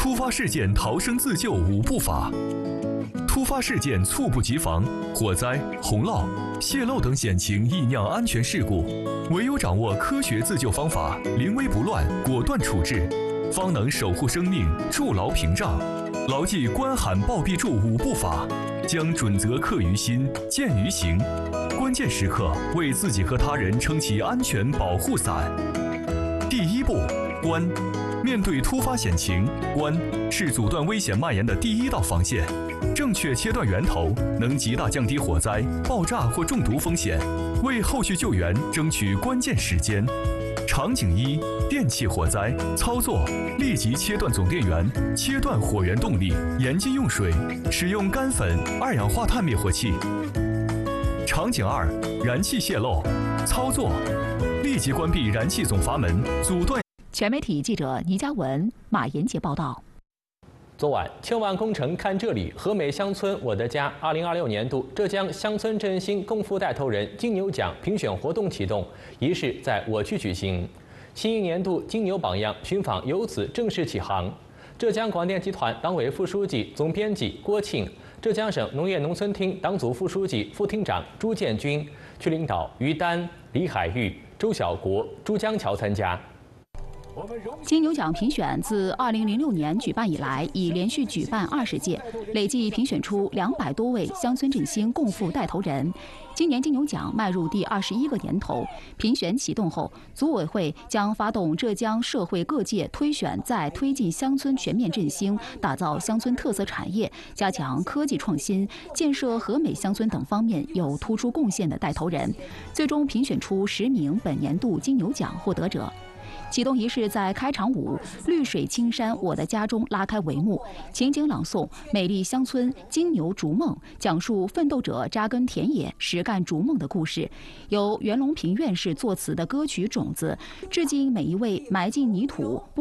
突发事件逃生自救5步法。突发事件猝不及防，火灾、洪涝、泄漏等险情易酿安全事故，唯有掌握科学自救方法，临危不乱，果断处置，方能守护生命，筑牢屏障。牢记观喊报必助5步法，将准则刻于心，见于行。关键时刻为自己和他人撑起安全保护伞。第1步，观。面对突发险情，观是阻断危险蔓延的第1道防线。正确切断源头，能极大降低火灾、爆炸或中毒风险，为后续救援争取关键时间。场景1：电气火灾，操作：立即切断总电源，切断火源动力，严禁用水，使用干粉、二氧化碳灭火器。场景2：燃气泄漏，操作：立即关闭燃气总阀门，阻断。 全媒体记者倪嘉文、马延杰报道。 昨晚，千万工程看这里，和美乡村我的家2026年度浙江乡村振兴共富带头人金牛奖评选活动启动仪式在我区举行，新一年度金牛榜样寻访由此正式起航。浙江广电集团党委副书记、总编辑郭庆，浙江省农业农村厅党组副书记、副厅长朱建军，区领导于丹、李海玉、周小国、朱江桥参加。 金牛奖评选自2006年举办以来，已连续举办20届，累计评选出200多位乡村振兴共富带头人。今年金牛奖迈入第21个年头，评选启动后，组委会将发动浙江社会各界推选，在推进乡村全面振兴、打造乡村特色产业、加强科技创新、建设和美乡村等方面有突出贡献的带头人，最终评选出10名本年度金牛奖获得者。启动仪式在开场舞《绿水青山我的家》中拉开帷幕，情景朗诵《美丽乡村金牛逐梦》，讲述奋斗者扎根田野、实干逐梦的故事。由袁隆平院士作词的歌曲《种子》，致敬每一位埋进泥土